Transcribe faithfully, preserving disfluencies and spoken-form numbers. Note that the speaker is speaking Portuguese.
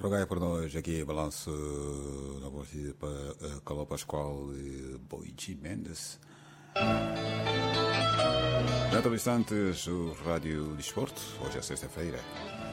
Rogai por nós aqui, balanço na partida para Caló Pascoal e Boigi Mendes. Dentro de instantes, o Rádio Desporto, hoje é sexta-feira.